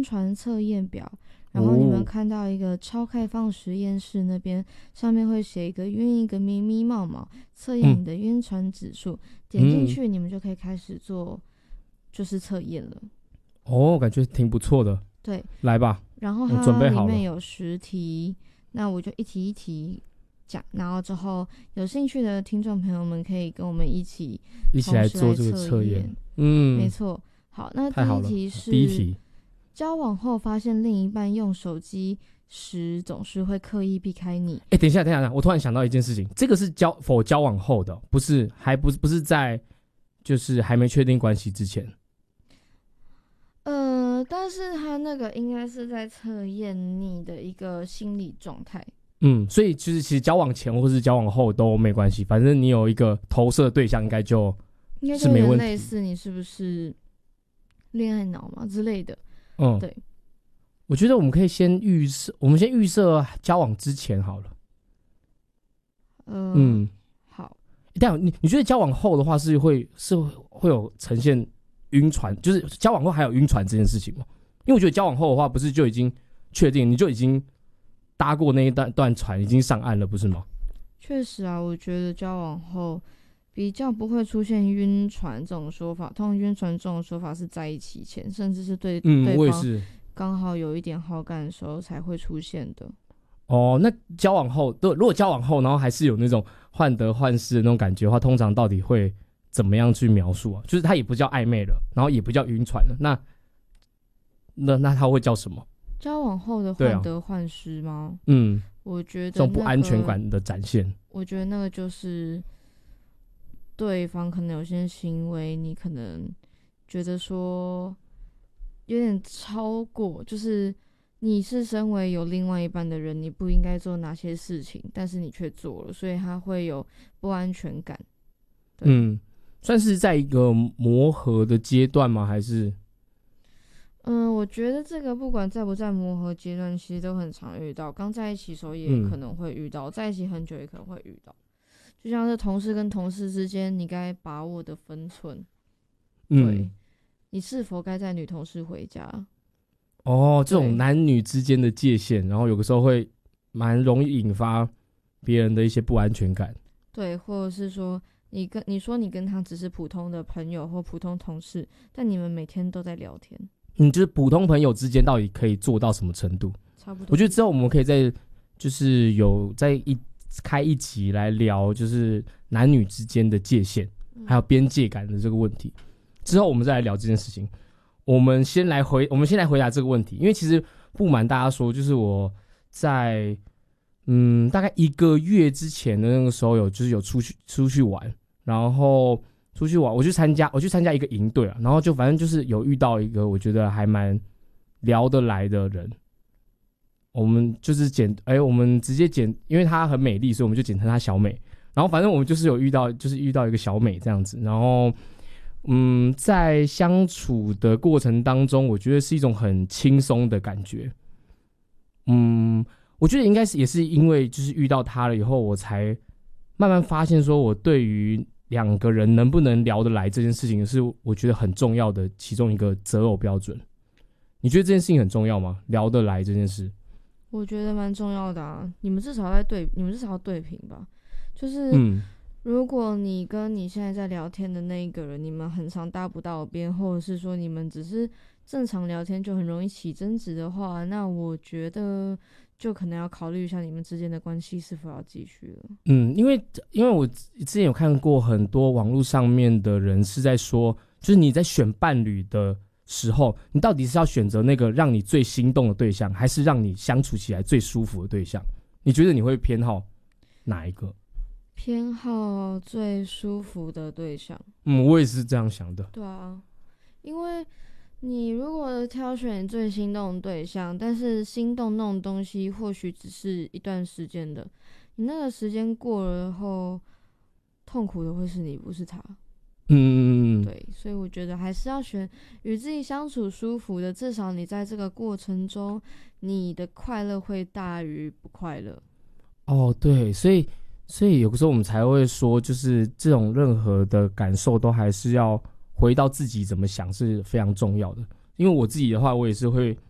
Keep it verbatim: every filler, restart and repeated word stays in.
晕船测验表，然后你们看到一个超开放实验室那边，上面会写一个晕一个咪咪冒冒，测验你的晕船指数，嗯、点进去你们就可以开始做就是测验了。 哦，感觉挺不错的。 对， 来吧。 然后它里面有十题，那我就一题一题讲，然后之后有兴趣的听众朋友们可以跟我们一起一起来做这个测验。嗯， 没错。好，那第一题是第一题， 交往后发现另一半用手机时总是会刻意避开你。 哎，等一下，等一下，我突然想到一件事情，这个是交否交往后的，不是还不不是在就是还没确定关系之前。 呃，但是他那个应该是在测验你的一个心理状态。 嗯，所以就是其实交往前或是交往后都没关系，反正你有一个投射的对象，应该就是没问题。 类似你是不是恋爱脑嘛之类的。 嗯， 对。 我觉得我们可以先预设，我们先预设交往之前好了。 呃、嗯，好。 但你你觉得交往后的话是会是会有呈现晕船，就是交往后还有晕船这件事情吗？因为我觉得交往后的话，不是就已经确定，你就已经搭过那一段段船，已经上岸了，不是吗？ 确实啊，我觉得交往后比较不会出现晕船这种说法。通常晕船这种说法是在一起前，甚至是对对方刚好有一点好感的时候才会出现的。 哦，那交往后，对，如果交往后，然后还是有那种患得患失的那种感觉的话，通常到底会怎么样去描述啊？就是它也不叫暧昧了，然后也不叫晕船了，那那那它会叫什么？ 交往后的患得患失吗？ 啊、嗯， 我觉得、那个、 这种不安全感的展现。 我觉得那个就是对方可能有些行为，你可能觉得说有点超过，就是你是身为有另外一半的人，你不应该做哪些事情，但是你却做了，所以他会有不安全感。 嗯，算是在一个磨合的阶段吗？还是？ 嗯，我觉得这个不管在不在磨合阶段，其实都很常遇到。刚在一起的时候也可能会遇到，嗯、在一起很久也可能会遇到。就像是同事跟同事之间，你该把握的分寸。嗯、对，你是否该载女同事回家？ 哦，这种男女之间的界限，然后有的时候会蛮容易引发别人的一些不安全感。 对，或者是说你跟你说你跟他只是普通的朋友或普通同事，但你们每天都在聊天。 嗯，就是普通朋友之间到底可以做到什么程度？ 差不多。 我觉得之后我们可以再就是有在一开一集来聊，就是男女之间的界限，嗯、还有边界感的这个问题。之后我们再来聊这件事情。我们先来回，我们先来回答这个问题，因为其实不瞒大家说，就是我在嗯大概一个月之前的那个时候有就是有出去出去玩，然后。出去玩，我去参加，我去参加一个营队啊，然后就反正就是有遇到一个我觉得还蛮聊得来的人，我们就是简，哎、欸，我们直接简，因为她很美丽，所以我们就简称她小美。然后反正我们就是有遇到，就是遇到一个小美这样子，然后嗯，在相处的过程当中，我觉得是一种很轻松的感觉。嗯，我觉得应该是也是因为就是遇到她了以后，我才慢慢发现说我对于两个人能不能聊得来这件事情是我觉得很重要的其中一个择偶标准。你觉得这件事情很重要吗？聊得来这件事？ 我觉得蛮重要的啊，你们至少在对，你们至少要对平吧。就是， 嗯， 如果你跟你现在在聊天的那一个人，你们很常搭不到边，或者是说你们只是正常聊天就很容易起争执的话，那我觉得就可能要考虑一下你们之间的关系是否要继续了。 嗯，因为因为我之前有看过很多网络上面的人是在说，就是你在选伴侣的时候，你到底是要选择那个让你最心动的对象，还是让你相处起来最舒服的对象？你觉得你会偏好哪一个？ 偏好最舒服的对象。 嗯，我也是这样想的。 对啊，因为你如果挑选最心动的对象，但是心动那种东西或许只是一段时间的，你那个时间过了后，痛苦的会是你，不是他。 嗯， 对，所以我觉得还是要选与自己相处舒服的，至少你在这个过程中，你的快乐会大于不快乐。 哦，对，所以所以有的时候我们才会说，就是这种任何的感受都还是要回到自己怎么想是非常重要的。因为我自己的话，我也是会